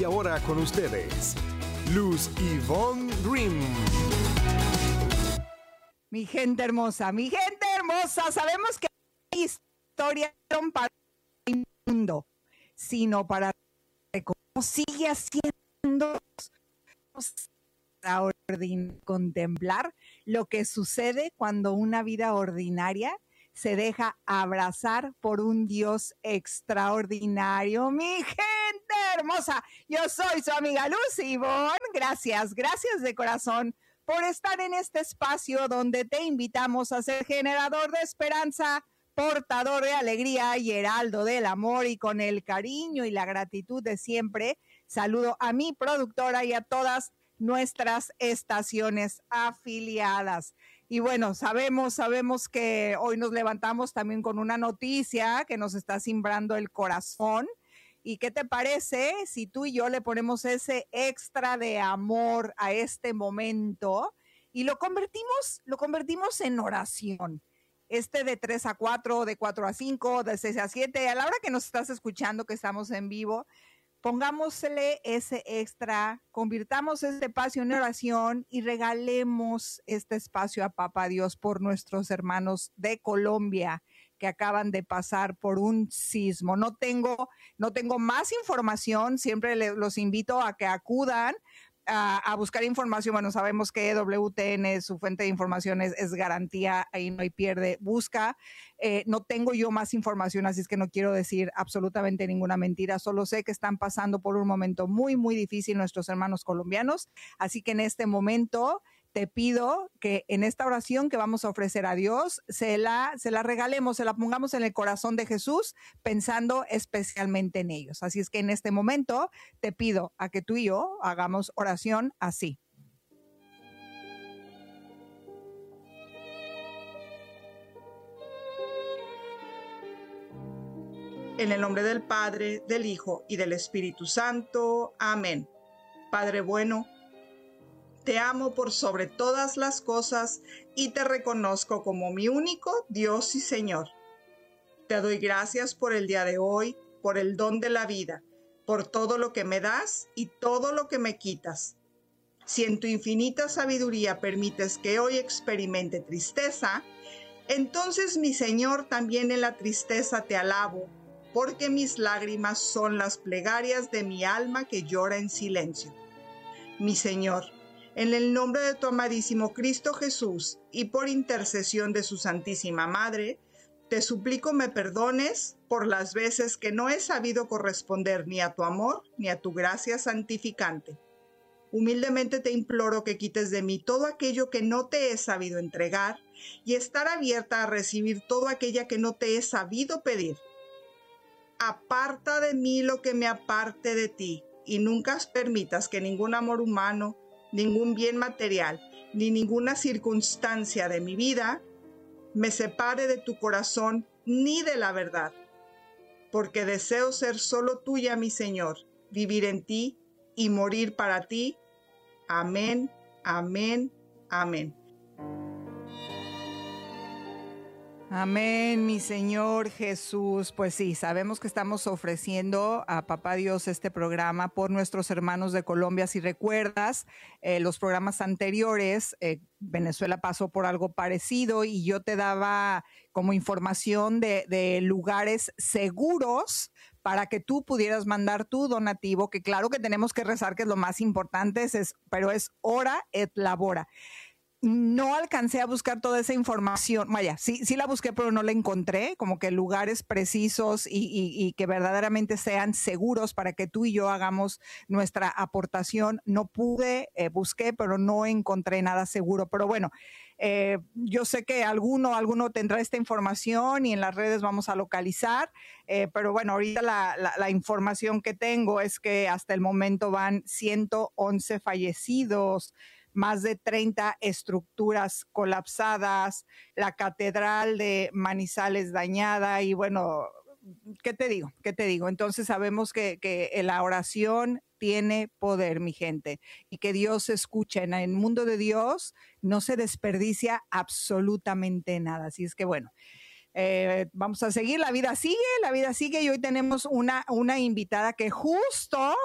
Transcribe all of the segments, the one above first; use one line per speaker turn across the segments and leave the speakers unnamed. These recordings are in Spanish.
Y ahora con ustedes, Luz Ivonne Grimm.
Mi gente hermosa, sabemos que la historia no son para el mundo, sino para cómo sigue haciendo contemplar lo que sucede cuando una vida ordinaria se deja abrazar por un Dios extraordinario. Mi gente hermosa, yo soy su amiga Luz Ivonne. Gracias de corazón por estar en este espacio donde te invitamos a ser generador de esperanza, portador de alegría y heraldo del amor, y con el cariño y la gratitud de siempre, saludo a mi productora y a todas nuestras estaciones afiliadas. Y bueno, sabemos que hoy nos levantamos también con una noticia que nos está cimbrando el corazón. ¿Y qué te parece si tú y yo le ponemos ese extra de amor a este momento y lo convertimos en oración? De 3 a 4, de 4 a 5, de 6 a 7, a la hora que nos estás escuchando, que estamos en vivo, pongámosle ese extra, convirtamos este espacio en oración y regalemos este espacio a Papá Dios por nuestros hermanos de Colombia que acaban de pasar por un sismo. No tengo más información, siempre los invito a que acudan a buscar información. Bueno, sabemos que WTN, su fuente de información es garantía, ahí no hay pierde, busca. No tengo yo más información, así es que no quiero decir absolutamente ninguna mentira, solo sé que están pasando por un momento muy, muy difícil nuestros hermanos colombianos, así que en este momento te pido que en esta oración que vamos a ofrecer a Dios, se la regalemos, se la pongamos en el corazón de Jesús, pensando especialmente en ellos. Así es que en este momento te pido a que tú y yo hagamos oración así. En el nombre del Padre, del Hijo y del Espíritu Santo. Amén. Padre bueno, te amo por sobre todas las cosas y te reconozco como mi único Dios y Señor. Te doy gracias por el día de hoy, por el don de la vida, por todo lo que me das y todo lo que me quitas. Si en tu infinita sabiduría permites que hoy experimente tristeza, entonces, mi Señor, también en la tristeza te alabo, porque mis lágrimas son las plegarias de mi alma que llora en silencio. Mi Señor, en el nombre de tu amadísimo Cristo Jesús y por intercesión de su Santísima Madre, te suplico me perdones por las veces que no he sabido corresponder ni a tu amor ni a tu gracia santificante. Humildemente te imploro que quites de mí todo aquello que no te he sabido entregar y estar abierta a recibir todo aquello que no te he sabido pedir. Aparta de mí lo que me aparte de ti y nunca permitas que ningún amor humano, ningún bien material, ni ninguna circunstancia de mi vida me separe de tu corazón ni de la verdad, porque deseo ser solo tuya, mi Señor, vivir en ti y morir para ti. Amén, amén, amén. Amén, mi Señor Jesús. Pues sí, sabemos que estamos ofreciendo a Papá Dios este programa por nuestros hermanos de Colombia. Si recuerdas, los programas anteriores, Venezuela pasó por algo parecido y yo te daba como información de lugares seguros para que tú pudieras mandar tu donativo, que claro que tenemos que rezar, que es lo más importante, pero es ora et labora. No alcancé a buscar toda esa información. Vaya, sí la busqué, pero no la encontré, como que lugares precisos y que verdaderamente sean seguros para que tú y yo hagamos nuestra aportación. No pude, busqué, pero no encontré nada seguro. Pero bueno, yo sé que alguno tendrá esta información y en las redes vamos a localizar. Pero bueno, ahorita la información que tengo es que hasta el momento van 111 fallecidos, más de 30 estructuras colapsadas, la catedral de Manizales dañada y bueno, ¿qué te digo? Entonces sabemos que la oración tiene poder, mi gente, y que Dios escucha. En el mundo de Dios no se desperdicia absolutamente nada. Así es que bueno, Vamos a seguir, la vida sigue y hoy tenemos una invitada que justo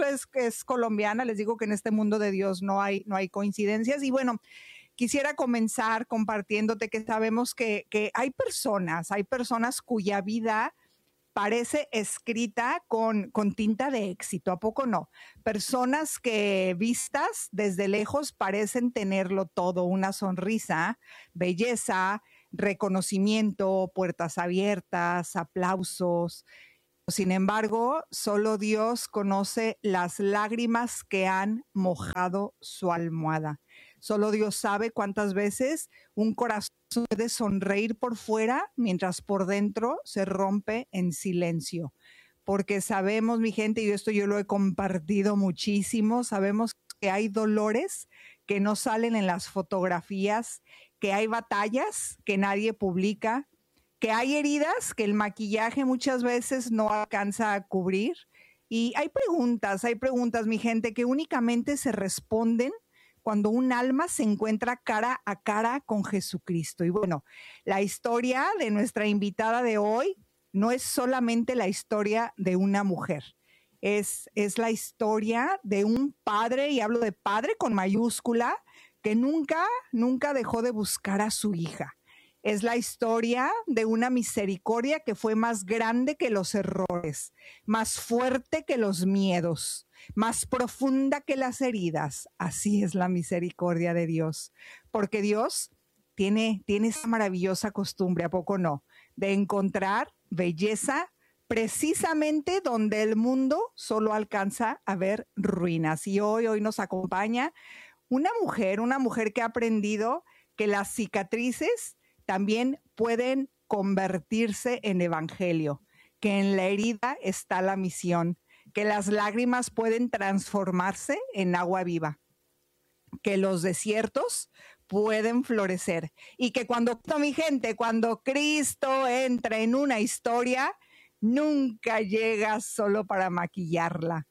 es colombiana. Les digo que en este mundo de Dios no hay coincidencias. Y bueno, quisiera comenzar compartiéndote que sabemos que hay personas cuya vida parece escrita con tinta de éxito, ¿a poco no? Personas que vistas desde lejos parecen tenerlo todo, una sonrisa, belleza, reconocimiento, puertas abiertas, aplausos. Sin embargo, solo Dios conoce las lágrimas que han mojado su almohada. Solo Dios sabe cuántas veces un corazón puede sonreír por fuera mientras por dentro se rompe en silencio. Porque sabemos, mi gente, y esto yo lo he compartido muchísimo, sabemos que hay dolores que no salen en las fotografías, que hay batallas que nadie publica, que hay heridas que el maquillaje muchas veces no alcanza a cubrir. Y hay preguntas, mi gente, que únicamente se responden cuando un alma se encuentra cara a cara con Jesucristo. Y bueno, la historia de nuestra invitada de hoy no es solamente la historia de una mujer, es la historia de un padre, y hablo de padre con mayúscula, que nunca dejó de buscar a su hija. Es la historia de una misericordia que fue más grande que los errores, más fuerte que los miedos, más profunda que las heridas. Así es la misericordia de Dios, porque Dios tiene esa maravillosa costumbre, ¿a poco no?, de encontrar belleza precisamente donde el mundo solo alcanza a ver ruinas. Y hoy nos acompaña una mujer que ha aprendido que las cicatrices también pueden convertirse en evangelio, que en la herida está la misión, que las lágrimas pueden transformarse en agua viva, que los desiertos pueden florecer y que cuando Cristo entra en una historia, nunca llega solo para maquillarla,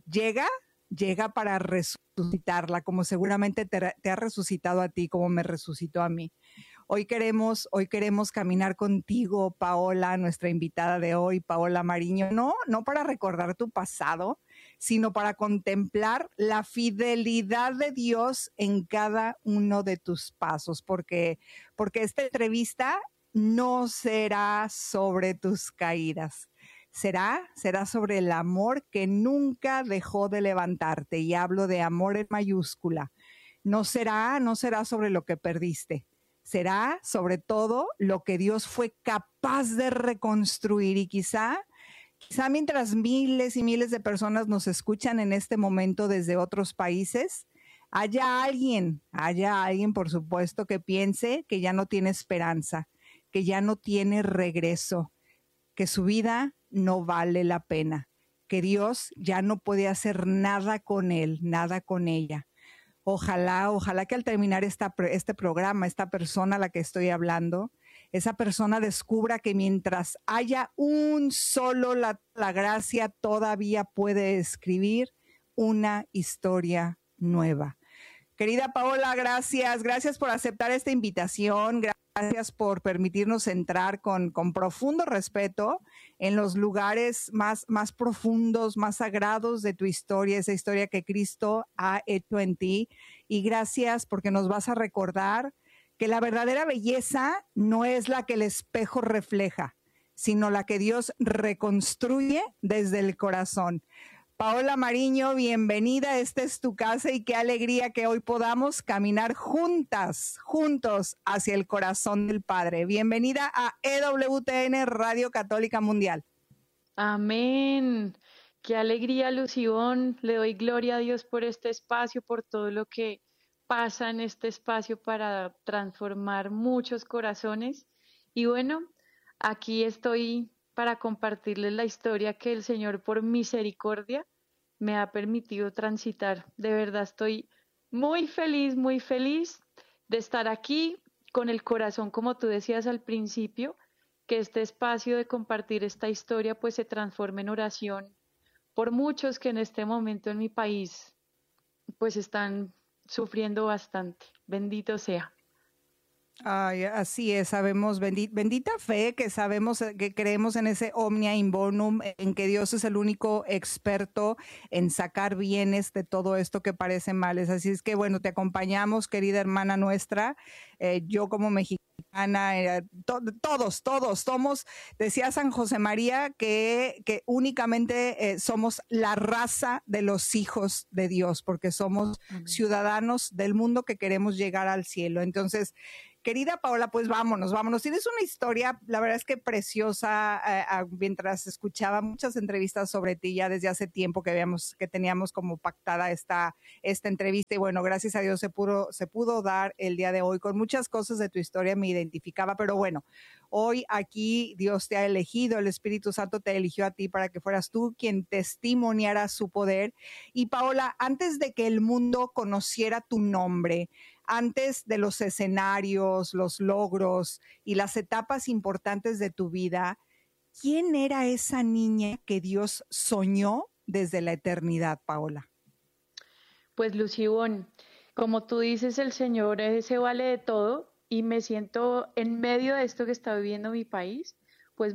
llega para resucitarla, como seguramente te ha resucitado a ti, como me resucitó a mí. Hoy queremos caminar contigo, Paola, nuestra invitada de hoy, Paola Mariño, no para recordar tu pasado, sino para contemplar la fidelidad de Dios en cada uno de tus pasos, porque esta entrevista no será sobre tus caídas, será sobre el amor que nunca dejó de levantarte, y hablo de amor en mayúscula. No será sobre lo que perdiste. Será sobre todo lo que Dios fue capaz de reconstruir. Y quizá mientras miles y miles de personas nos escuchan en este momento desde otros países, haya alguien, por supuesto, que piense que ya no tiene esperanza, que ya no tiene regreso, que su vida no vale la pena, que Dios ya no puede hacer nada con él, nada con ella. Ojalá que al terminar este programa, esta persona a la que estoy hablando, esa persona descubra que mientras haya un solo, la gracia todavía puede escribir una historia nueva. Querida Paola, gracias por aceptar esta invitación, gracias por permitirnos entrar con profundo respeto en los lugares más profundos, más sagrados de tu historia, esa historia que Cristo ha hecho en ti. Y gracias porque nos vas a recordar que la verdadera belleza no es la que el espejo refleja, sino la que Dios reconstruye desde el corazón. Paola Mariño, bienvenida, esta es tu casa y qué alegría que hoy podamos caminar juntos hacia el corazón del Padre. Bienvenida a EWTN Radio Católica Mundial.
Amén. Qué alegría, Lucibón. Le doy gloria a Dios por este espacio, por todo lo que pasa en este espacio para transformar muchos corazones. Y bueno, aquí estoy para compartirles la historia que el Señor, por misericordia, me ha permitido transitar. De verdad estoy muy feliz de estar aquí con el corazón, como tú decías al principio, que este espacio de compartir esta historia pues se transforme en oración por muchos que en este momento en mi país pues están sufriendo bastante. Bendito sea.
Ay, así es, sabemos, bendita fe, que sabemos, que creemos en ese omnia in bonum, en que Dios es el único experto en sacar bienes de todo esto que parece males. Así es que, bueno, te acompañamos, querida hermana nuestra. Yo como mexicana, todos somos, decía San José María, que únicamente somos la raza de los hijos de Dios, porque somos ciudadanos del mundo que queremos llegar al cielo. Entonces, querida Paola, pues vámonos. Tienes una historia, la verdad es que preciosa, mientras escuchaba muchas entrevistas sobre ti ya desde hace tiempo que teníamos como pactada esta entrevista y bueno, gracias a Dios se pudo dar el día de hoy. Con muchas cosas de tu historia me identificaba, pero bueno, hoy aquí Dios te ha elegido, el Espíritu Santo te eligió a ti para que fueras tú quien testimoniara su poder. Y Paola, antes de que el mundo conociera tu nombre, antes de los escenarios, los logros y las etapas importantes de tu vida, ¿quién era esa niña que Dios soñó desde la eternidad, Paola?
Pues Lucibón, como tú dices, el Señor se vale de todo y me siento en medio de esto que está viviendo mi país, pues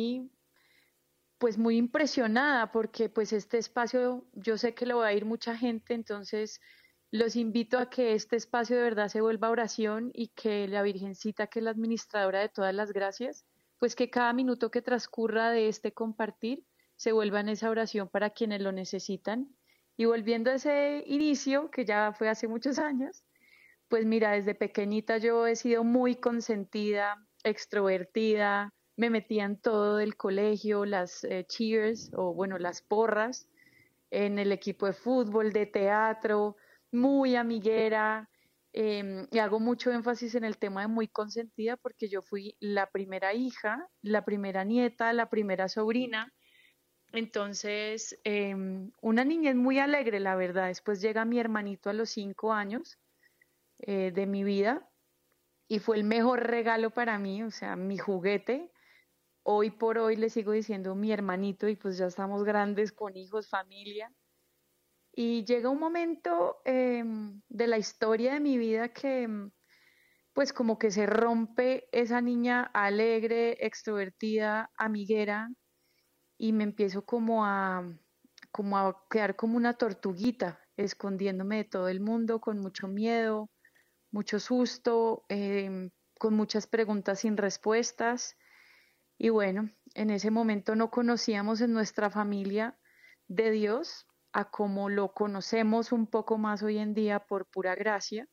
muy impresionada porque pues este espacio yo sé que le va a ir mucha gente, entonces los invito a que este espacio de verdad se vuelva oración y que la Virgencita, que es la administradora de todas las gracias, pues que cada minuto que transcurra de este compartir se vuelva en esa oración para quienes lo necesitan. Y volviendo a ese inicio, que ya fue hace muchos años, pues mira, desde pequeñita yo he sido muy consentida, extrovertida, me metía en todo del colegio, las cheers o bueno, las porras, en el equipo de fútbol, de teatro, muy amiguera, y hago mucho énfasis en el tema de muy consentida porque yo fui la primera hija, la primera nieta, la primera sobrina. Entonces, una niñez muy alegre, la verdad. Después llega mi hermanito a los 5 años de mi vida y fue el mejor regalo para mí, o sea, mi juguete. Hoy por hoy le sigo diciendo mi hermanito y pues ya estamos grandes con hijos, familia. Y llega un momento de la historia de mi vida que pues como que se rompe esa niña alegre, extrovertida, amiguera y me empiezo como a quedar como una tortuguita, escondiéndome de todo el mundo con mucho miedo, mucho susto, con muchas preguntas sin respuestas. Y bueno, en ese momento no conocíamos en nuestra familia de Dios a como lo conocemos un poco más hoy en día por pura gracia.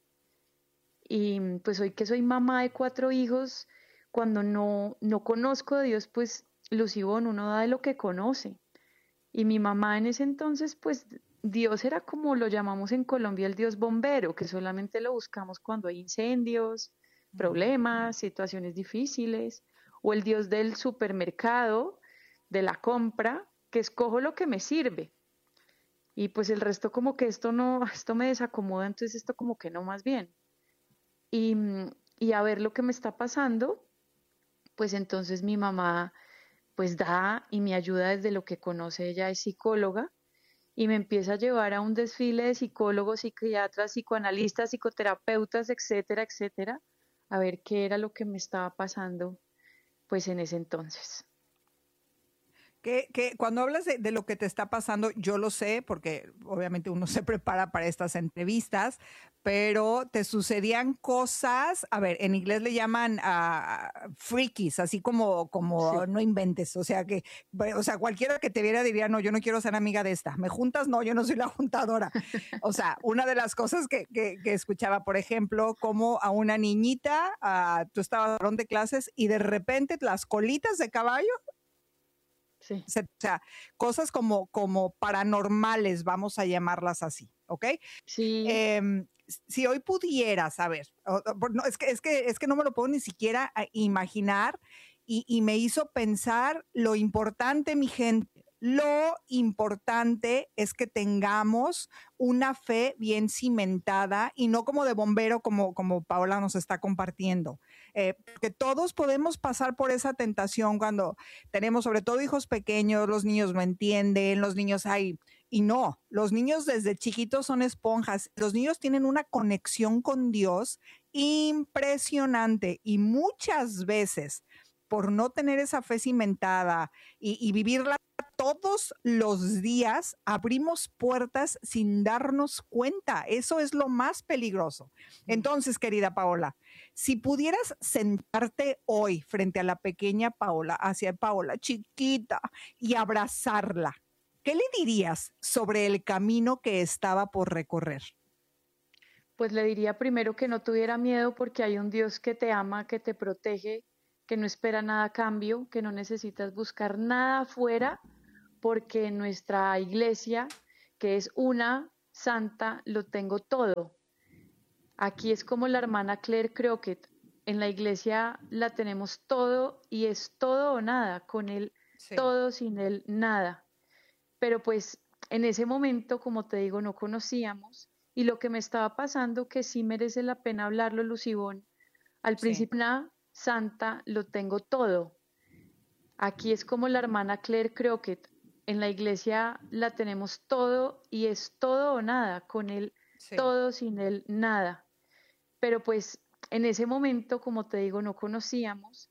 Y pues hoy que soy mamá de 4 hijos, cuando no conozco de Dios, pues Lucibón, uno da de lo que conoce. Y mi mamá en ese entonces, pues Dios era como lo llamamos en Colombia el Dios bombero, que solamente lo buscamos cuando hay incendios, problemas, situaciones difíciles, o el Dios del supermercado, de la compra, que escojo lo que me sirve. Y pues el resto como que esto no, esto me desacomoda, entonces esto como que no más bien. Y, y a ver lo que me está pasando, pues entonces mi mamá pues da y me ayuda desde lo que conoce, ella es psicóloga y me empieza a llevar a un desfile de psicólogos, psiquiatras, psicoanalistas, psicoterapeutas, etcétera, etcétera, a ver qué era lo que me estaba pasando pues en ese entonces.
Que cuando hablas de lo que te está pasando, yo lo sé, porque obviamente uno se prepara para estas entrevistas, pero te sucedían cosas, a ver, en inglés le llaman freakies, así como
Sí.
no inventes, o sea, cualquiera que te viera diría, no, yo no quiero ser amiga de esta, ¿me juntas? No, yo no soy la juntadora. O sea, una de las cosas que escuchaba, por ejemplo, como a una niñita, tú estabas en el salón de clases y de repente las colitas de caballo,
Sí,
o sea, cosas como paranormales, vamos a llamarlas así, ¿ok?
sí,
Eh, si hoy pudieras, a ver, no, es que no me lo puedo ni siquiera imaginar y me hizo pensar lo importante, mi gente. Lo importante es que tengamos una fe bien cimentada y no como de bombero, como Paola nos está compartiendo. Porque todos podemos pasar por esa tentación cuando tenemos sobre todo hijos pequeños, los niños no entienden, los niños hay. Y no, los niños desde chiquitos son esponjas. Los niños tienen una conexión con Dios impresionante y muchas veces por no tener esa fe cimentada y vivirla todos los días, abrimos puertas sin darnos cuenta. Eso es lo más peligroso. Entonces, querida Paola, si pudieras sentarte hoy frente a la pequeña Paola, hacia Paola chiquita, y abrazarla, ¿qué le dirías sobre el camino que estaba por recorrer?
Pues le diría primero que no tuviera miedo porque hay un Dios que te ama, que te protege, que no espera nada a cambio, que no necesitas buscar nada afuera, porque en nuestra iglesia, que es una santa, lo tengo todo. Aquí es como la hermana Claire Crockett. En la iglesia la tenemos todo y es todo o nada, con él
Sí,
todo, sin él nada. Pero pues en ese momento, como te digo, no conocíamos y lo que me estaba pasando, que sí merece la pena hablarlo, Lucibón, al
sí.
principio una santa lo tengo todo. Aquí es como la hermana Claire Crockett. En la iglesia la tenemos todo y es todo o nada, con él
Sí.
todo, sin él nada. Pero pues en ese momento, como te digo, no conocíamos